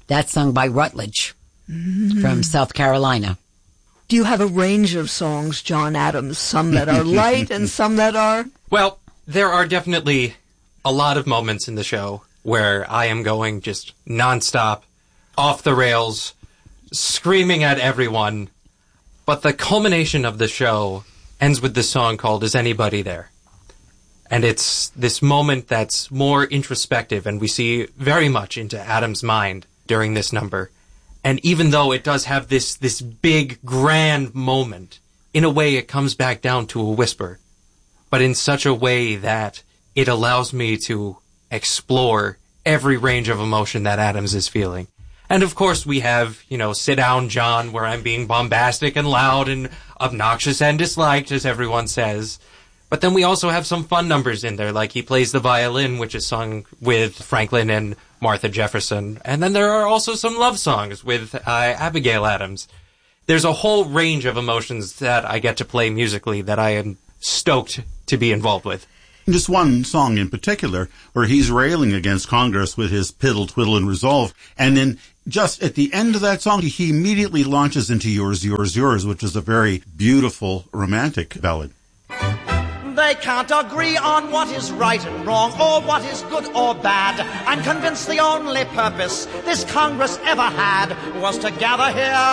That's sung by Rutledge from South Carolina. Do you have a range of songs, John Adams, some that are light and some that are? Well, there are definitely a lot of moments in the show where I am going just nonstop, off the rails, screaming at everyone. But the culmination of the show ends with this song called Is Anybody There? And it's this moment that's more introspective, and we see very much into Adam's mind during this number. And even though it does have this big, grand moment, in a way it comes back down to a whisper, but in such a way that it allows me to explore every range of emotion that Adams is feeling. And of course we have, Sit Down John, where I'm being bombastic and loud and obnoxious and disliked, as everyone says. But then we also have some fun numbers in there, like he plays the violin, which is sung with Franklin and Martha Jefferson. And then there are also some love songs with Abigail Adams. There's a whole range of emotions that I get to play musically that I am stoked to be involved with. Just one song in particular where he's railing against Congress with his piddle, twiddle, and resolve. And then just at the end of that song, he immediately launches into Yours, Yours, Yours, which is a very beautiful, romantic ballad. They can't agree on what is right and wrong, or what is good or bad. I'm convinced the only purpose this Congress ever had was to gather here